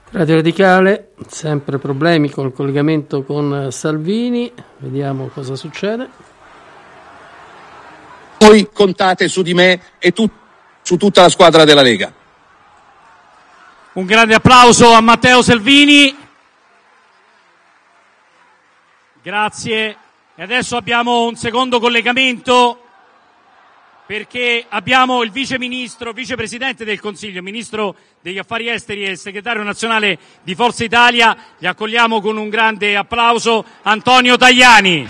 Radio Radicale, sempre problemi col collegamento con Salvini, vediamo cosa succede. Voi contate su di me e su tutta la squadra della Lega. Un grande applauso a Matteo Salvini. Grazie. E adesso abbiamo un secondo collegamento, perché abbiamo il vicepresidente del Consiglio, ministro degli affari esteri e segretario nazionale di Forza Italia. Li accogliamo con un grande applauso, Antonio Tajani.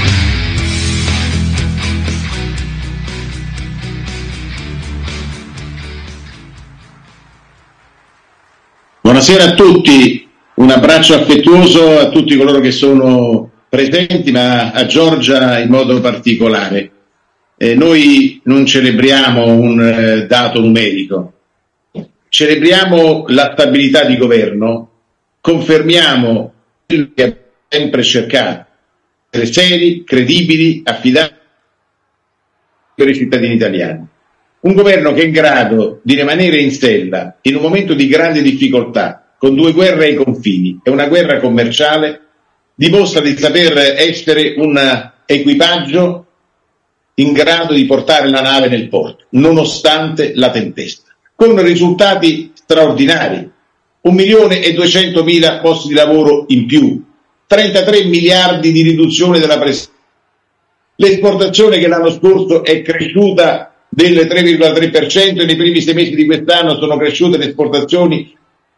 Buonasera a tutti, un abbraccio affettuoso a tutti coloro che sono presenti, ma a Giorgia in modo particolare. Noi non celebriamo un dato numerico, celebriamo la stabilità di governo, confermiamo quello che abbiamo sempre cercato, essere seri, credibili, affidabili per i cittadini italiani. Un governo che è in grado di rimanere in sella in un momento di grande difficoltà, con 2 guerre ai confini e una guerra commerciale, dimostra di saper essere un equipaggio in grado di portare la nave nel porto, nonostante la tempesta, con risultati straordinari: 1.200.000 posti di lavoro in più, 33 miliardi di riduzione della pressione, l'esportazione che l'anno scorso è cresciuta del 3,3% e nei primi 6 mesi di quest'anno sono cresciute le esportazioni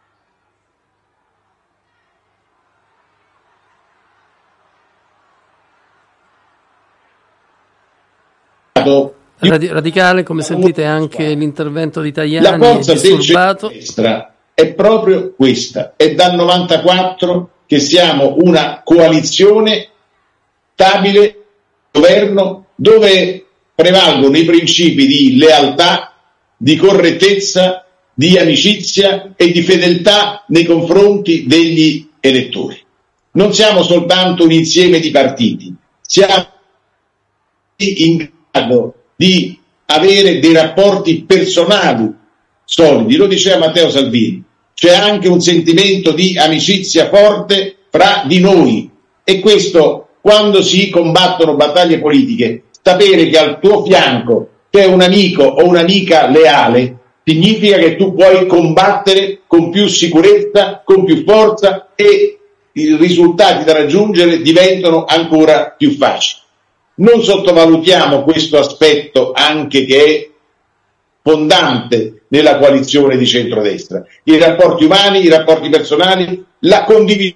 Radicale, come sentite anche l'intervento di Tajani. La forza è disturbato. del centrodestra è proprio questa, è dal 94 che siamo una coalizione stabile, governo, dove prevalgono i principi di lealtà, di correttezza, di amicizia e di fedeltà nei confronti degli elettori. Non siamo soltanto un insieme di partiti, siamo in grado di avere dei rapporti personali solidi. Lo diceva Matteo Salvini, c'è anche un sentimento di amicizia forte fra di noi, e questo, quando si combattono battaglie politiche, sapere che al tuo fianco c'è un amico o un'amica leale significa che tu puoi combattere con più sicurezza, con più forza, e i risultati da raggiungere diventano ancora più facili. Non sottovalutiamo questo aspetto, anche che è fondante nella coalizione di centrodestra: i rapporti umani, i rapporti personali, la condivisione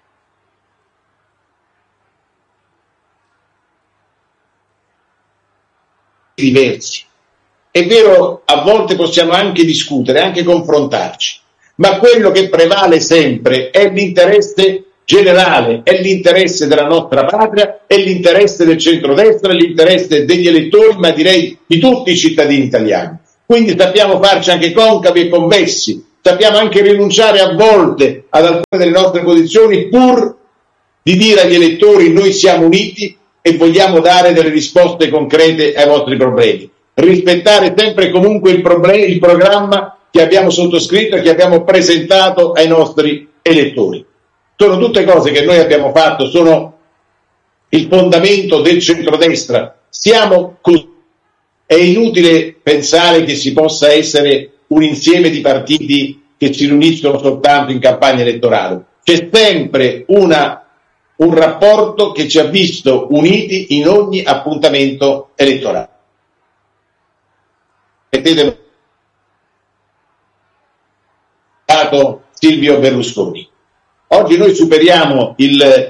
diversi. È vero, a volte possiamo anche discutere, anche confrontarci, ma quello che prevale sempre è l'interesse generale, è l'interesse della nostra patria, è l'interesse del centrodestra, è l'interesse degli elettori, ma direi di tutti i cittadini italiani. Quindi sappiamo farci anche concavi e convessi, sappiamo anche rinunciare a volte ad alcune delle nostre posizioni, pur di dire agli elettori: noi siamo uniti e vogliamo dare delle risposte concrete ai vostri problemi. Rispettare sempre e comunque il programma che abbiamo sottoscritto e che abbiamo presentato ai nostri elettori. Sono tutte cose che noi abbiamo fatto, sono il fondamento del centrodestra. Siamo così. È inutile pensare che si possa essere un insieme di partiti che si riuniscono soltanto in campagna elettorale. C'è sempre un rapporto che ci ha visto uniti in ogni appuntamento elettorale. Vedete, Silvio Berlusconi. Oggi noi superiamo che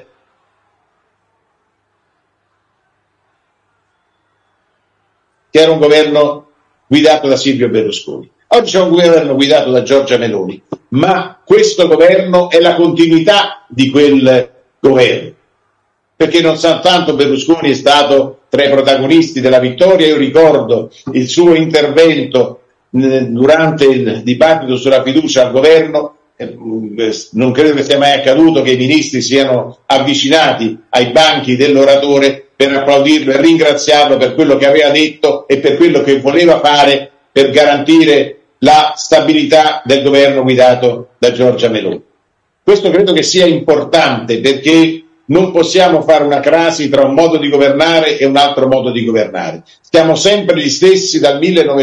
era un governo guidato da Silvio Berlusconi. Oggi c'è un governo guidato da Giorgia Meloni, ma questo governo è la continuità di quel governo, perché non soltanto Berlusconi è stato tra i protagonisti della vittoria. Io ricordo il suo intervento durante il dibattito sulla fiducia al governo. Non credo che sia mai accaduto che i ministri siano avvicinati ai banchi dell'oratore per applaudirlo e ringraziarlo per quello che aveva detto e per quello che voleva fare per garantire la stabilità del governo guidato da Giorgia Meloni. Questo credo che sia importante, perché non possiamo fare una crasi tra un modo di governare e un altro modo di governare. Siamo sempre gli stessi dal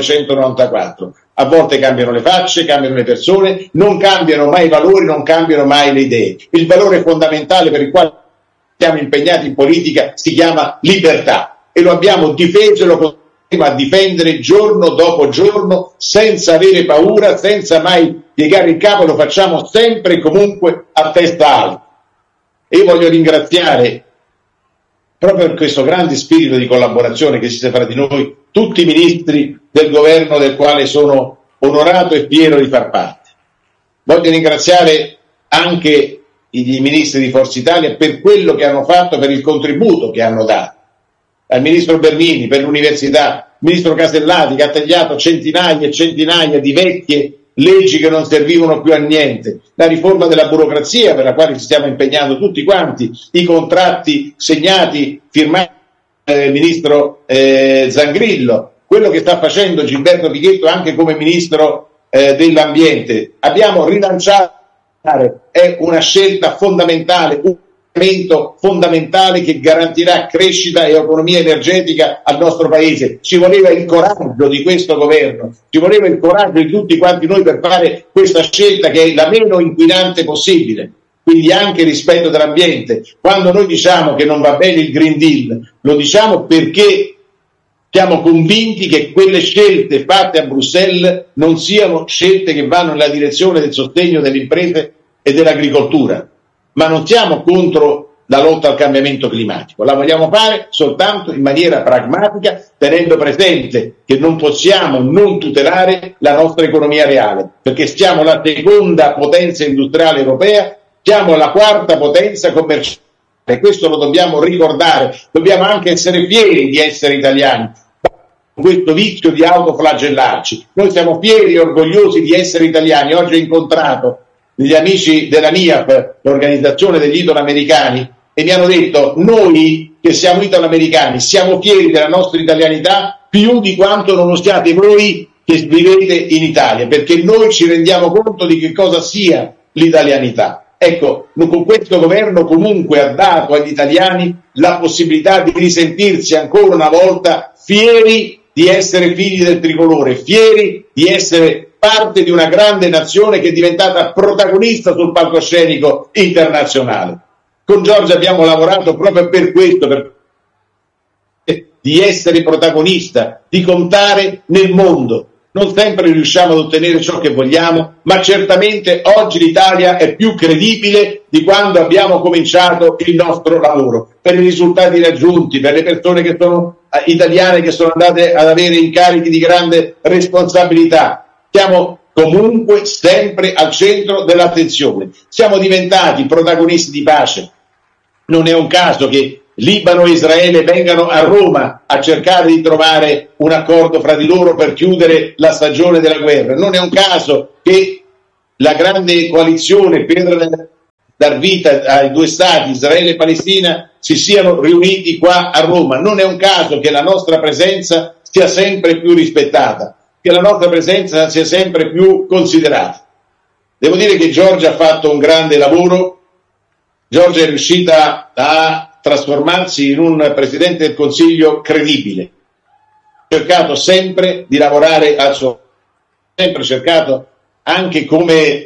1994. A volte cambiano le facce, cambiano le persone, non cambiano mai i valori, non cambiano mai le idee. Il valore fondamentale per il quale siamo impegnati in politica si chiama libertà, e lo abbiamo difeso e lo continueremo a difendere giorno dopo giorno, senza avere paura, senza mai piegare il capo, lo facciamo sempre e comunque a testa alta. E io voglio ringraziare, proprio per questo grande spirito di collaborazione che esiste fra di noi, tutti i ministri del governo del quale sono onorato e fiero di far parte. Voglio ringraziare anche i ministri di Forza Italia per quello che hanno fatto, per il contributo che hanno dato. Al ministro Bernini per l'università, il ministro Casellati che ha tagliato centinaia e centinaia di vecchie leggi che non servivano più a niente, la riforma della burocrazia per la quale ci stiamo impegnando tutti quanti, i contratti segnati, firmati dal ministro Zangrillo, quello che sta facendo Gilberto Pichetto anche come ministro dell'ambiente. Abbiamo rilanciato, è una scelta fondamentale, un elemento fondamentale che garantirà crescita e autonomia energetica al nostro paese. Ci voleva il coraggio di questo governo, ci voleva il coraggio di tutti quanti noi per fare questa scelta che è la meno inquinante possibile, quindi anche rispetto dell'ambiente. Quando noi diciamo che non va bene il Green Deal, lo diciamo perché siamo convinti che quelle scelte fatte a Bruxelles non siano scelte che vanno nella direzione del sostegno delle imprese e dell'agricoltura. Ma non siamo contro la lotta al cambiamento climatico, la vogliamo fare soltanto in maniera pragmatica, tenendo presente che non possiamo non tutelare la nostra economia reale, perché siamo la seconda potenza industriale europea, siamo la quarta potenza commerciale, e questo lo dobbiamo ricordare, dobbiamo anche essere fieri di essere italiani, questo vizio di autoflagellarci. Noi siamo fieri e orgogliosi di essere italiani. Oggi ho incontrato gli amici della NIAP, l'organizzazione degli italoamericani, e mi hanno detto: noi che siamo italoamericani siamo fieri della nostra italianità più di quanto non lo siate voi che vivete in Italia, perché noi ci rendiamo conto di che cosa sia l'italianità. Ecco, con questo governo comunque ha dato agli italiani la possibilità di risentirsi ancora una volta fieri di essere figli del tricolore, fieri di essere parte di una grande nazione che è diventata protagonista sul palcoscenico internazionale. Con Giorgia abbiamo lavorato proprio per questo, di essere protagonista, di contare nel mondo. Non sempre riusciamo ad ottenere ciò che vogliamo, ma certamente oggi l'Italia è più credibile di quando abbiamo cominciato il nostro lavoro, per i risultati raggiunti, per le persone che sono italiane che sono andate ad avere incarichi di grande responsabilità. Siamo comunque sempre al centro dell'attenzione. Siamo diventati protagonisti di pace. Non è un caso che Libano e Israele vengano a Roma a cercare di trovare un accordo fra di loro per chiudere la stagione della guerra. Non è un caso che la grande coalizione per dar vita ai due stati, Israele e Palestina, si siano riuniti qua a Roma. Non è un caso che la nostra presenza sia sempre più rispettata, che la nostra presenza sia sempre più considerata. Devo dire che Giorgia ha fatto un grande lavoro. Giorgia è riuscita a trasformarsi in un Presidente del Consiglio credibile. Ha cercato sempre di lavorare al suo, sempre cercato anche come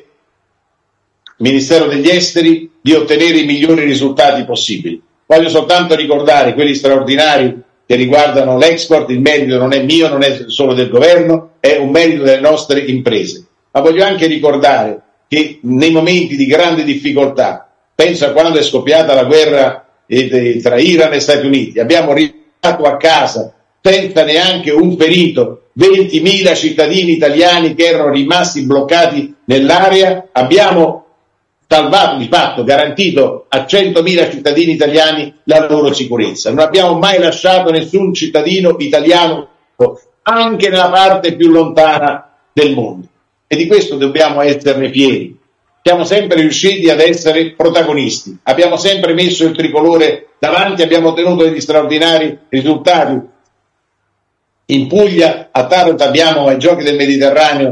Ministero degli Esteri di ottenere i migliori risultati possibili. Voglio soltanto ricordare quelli straordinari che riguardano l'export. Il merito non è mio, non è solo del governo, è un merito delle nostre imprese. Ma voglio anche ricordare che nei momenti di grande difficoltà, penso a quando è scoppiata la guerra tra Iran e Stati Uniti, abbiamo riportato a casa senza neanche un ferito 20.000 cittadini italiani che erano rimasti bloccati nell'area. Abbiamo salvato, di fatto garantito a 100.000 cittadini italiani la loro sicurezza. Non abbiamo mai lasciato nessun cittadino italiano, anche nella parte più lontana del mondo, e di questo dobbiamo esserne fieri. Siamo sempre riusciti ad essere protagonisti, abbiamo sempre messo il tricolore davanti, abbiamo ottenuto degli straordinari risultati. In Puglia, a Taranto, abbiamo ai Giochi del Mediterraneo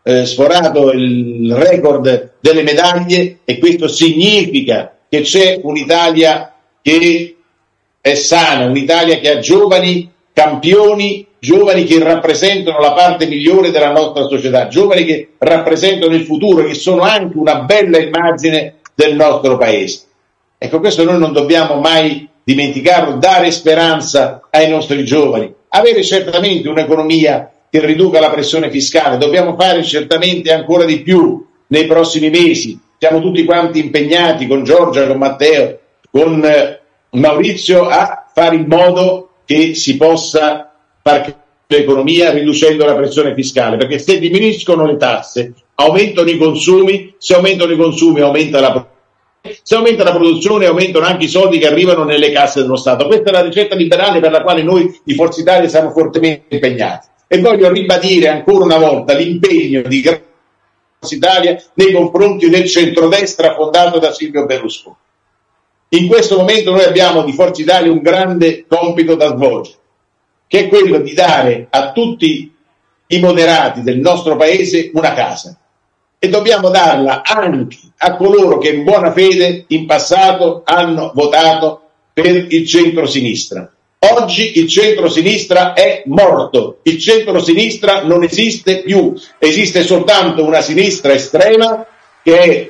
sforato il record delle medaglie, e questo significa che c'è un'Italia che è sana, un'Italia che ha giovani campioni, giovani che rappresentano la parte migliore della nostra società, giovani che rappresentano il futuro, che sono anche una bella immagine del nostro paese. Ecco, questo noi non dobbiamo mai dimenticarlo, dare speranza ai nostri giovani, avere certamente un'economia che riduca la pressione fiscale, dobbiamo fare certamente ancora di più nei prossimi mesi, siamo tutti quanti impegnati con Giorgia, con Matteo, con Maurizio a fare in modo che si possa far crescere l'economia riducendo la pressione fiscale, perché se diminuiscono le tasse aumentano i consumi, se aumentano i consumi aumenta la produzione, se aumenta la produzione aumentano anche i soldi che arrivano nelle casse dello Stato. Questa è la ricetta liberale per la quale noi di Forza Italia siamo fortemente impegnati, e voglio ribadire ancora una volta l'impegno di Forza Italia nei confronti del centrodestra fondato da Silvio Berlusconi. In questo momento noi abbiamo di Forza Italia un grande compito da svolgere, che è quello di dare a tutti i moderati del nostro paese una casa, e dobbiamo darla anche a coloro che in buona fede in passato hanno votato per il centro-sinistra. Oggi il centro-sinistra è morto, il centro-sinistra non esiste più, esiste soltanto una sinistra estrema che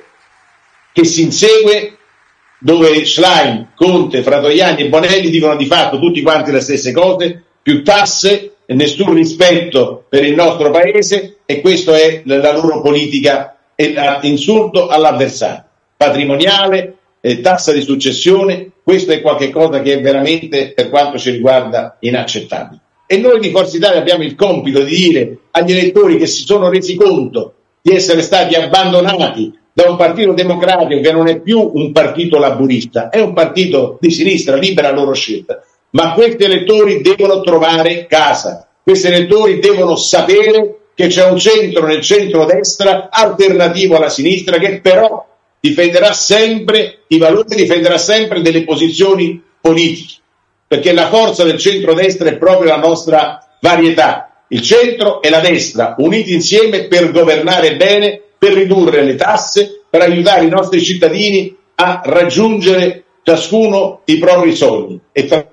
si insegue, dove Schlein, Conte, Fratoianni e Bonelli dicono di fatto tutti quanti le stesse cose, più tasse e nessun rispetto per il nostro paese, e questa è la loro politica, e l'insulto all'avversario, patrimoniale, tassa di successione. Questo è qualcosa che è veramente, per quanto ci riguarda, inaccettabile. E noi di Forza Italia abbiamo il compito di dire agli elettori che si sono resi conto di essere stati abbandonati da un partito democratico che non è più un partito laburista, è un partito di sinistra, libera la loro scelta, ma questi elettori devono trovare casa, questi elettori devono sapere che c'è un centro nel centro-destra alternativo alla sinistra, che però difenderà sempre i valori, difenderà sempre delle posizioni politiche, perché la forza del centro-destra è proprio la nostra varietà, il centro e la destra uniti insieme per governare bene, per ridurre le tasse, per aiutare i nostri cittadini a raggiungere ciascuno i propri sogni e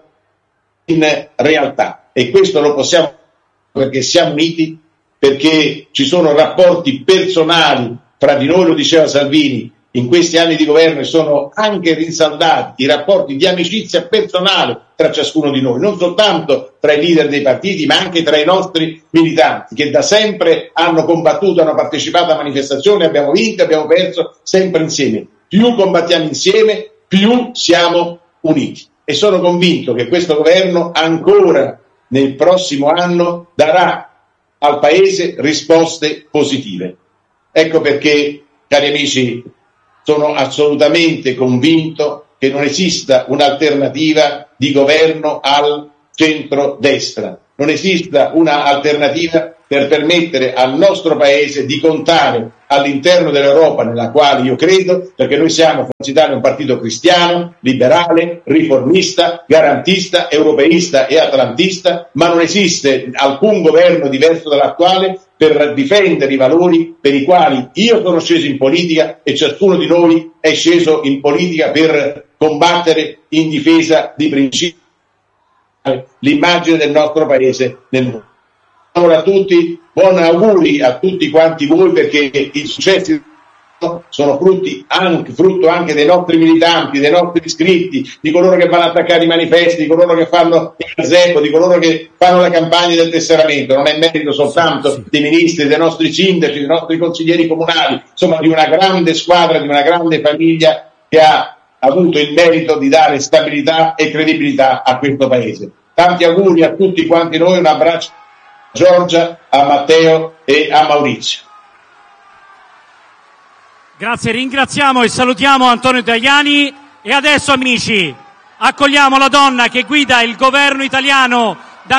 in realtà. E questo lo possiamo perché siamo uniti, perché ci sono rapporti personali fra di noi, lo diceva Salvini, in questi anni di governo sono anche rinsaldati i rapporti di amicizia personale tra ciascuno di noi, non soltanto tra i leader dei partiti, ma anche tra i nostri militanti, che da sempre hanno combattuto, hanno partecipato a manifestazioni, abbiamo vinto, abbiamo perso, sempre insieme. Più combattiamo insieme, più siamo uniti. E sono convinto che questo governo ancora nel prossimo anno darà al Paese risposte positive. Ecco perché, cari amici, sono assolutamente convinto che non esista un'alternativa di governo al centro-destra, non esista un'alternativa per permettere al nostro Paese di contare all'interno dell'Europa, nella quale io credo, perché noi siamo, Forza Italia, un partito cristiano, liberale, riformista, garantista, europeista e atlantista, ma non esiste alcun governo diverso dall'attuale per difendere i valori per i quali io sono sceso in politica e ciascuno di noi è sceso in politica per combattere in difesa di principi, l'immagine del nostro Paese nel mondo. Allora a tutti, buoni auguri a tutti quanti voi, perché i successi sono frutto anche dei nostri militanti, dei nostri iscritti, di coloro che vanno a attaccare i manifesti, di coloro che fanno il gazebo, di coloro che fanno le campagne del tesseramento. Non è merito soltanto dei ministri, dei nostri sindaci, dei nostri consiglieri comunali, insomma di una grande squadra, di una grande famiglia che ha avuto il merito di dare stabilità e credibilità a questo Paese. Tanti auguri a tutti quanti noi, un abbraccio a Giorgia, a Matteo e a Maurizio. Grazie, ringraziamo e salutiamo Antonio Tajani. E adesso, amici, accogliamo la donna che guida il governo italiano da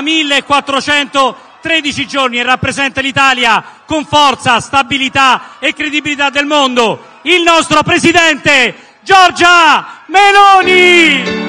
1413 giorni e rappresenta l'Italia con forza, stabilità e credibilità del mondo, il nostro presidente Giorgia Meloni!